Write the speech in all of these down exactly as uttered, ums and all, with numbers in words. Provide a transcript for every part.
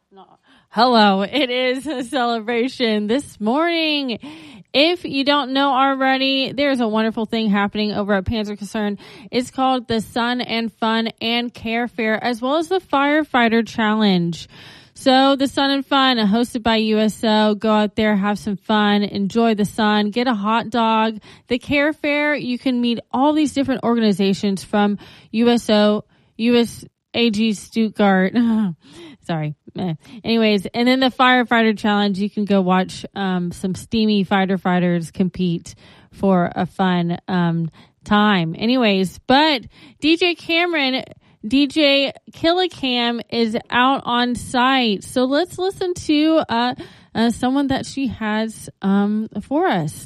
No. Hello, it is a celebration this morning. If you don't know already, there's a wonderful thing happening over at Panzer Concern. It's called the Sun and Fun and Care Fair, as well as the Firefighter Challenge. So the Sun and Fun, hosted by U S O, go out there, have some fun, enjoy the sun, get a hot dog. The Care Fair, you can meet all these different organizations from U S O, U S A G Stuttgart. Sorry. Anyways, and then the Firefighter Challenge, you can go watch um, some steamy fighter fighters compete for a fun um, time. Anyways, but D J Cameron, D J Killicam is out on site. So let's listen to uh, uh, someone that she has um, for us.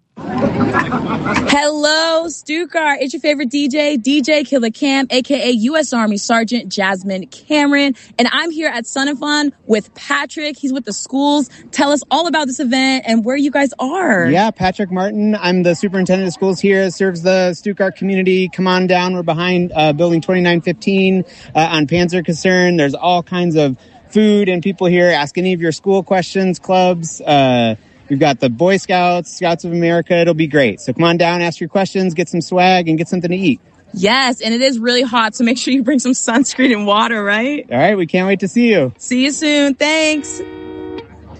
Hello, Stuttgart. It's your favorite D J, D J Killicam, aka U S Army Sergeant Jasmine Cameron. And I'm here at Sun and Fun with Patrick. He's with the schools. Tell us all about this event and where you guys are. Yeah, Patrick Martin. I'm the superintendent of schools here. Serves the Stuttgart community. Come on down. We're behind uh, building twenty-nine fifteen uh, on Panzer Concern. There's all kinds of food and people here. Ask any of your school questions, clubs, uh, We've got the Boy Scouts, Scouts of America. It'll be great. So come on down, ask your questions, get some swag, and get something to eat. Yes, and it is really hot, so make sure you bring some sunscreen and water, right? All right, we can't wait to see you. See you soon. Thanks.